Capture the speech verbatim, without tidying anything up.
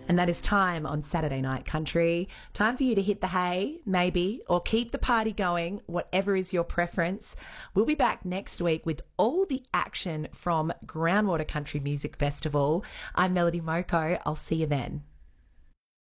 And that is time on Saturday Night Country. Time for you to hit the hay, maybe, or keep the party going, whatever is your preference. We'll be back next week with all the action from Groundwater Country Music Festival. I'm Melody Moko. I'll see you then.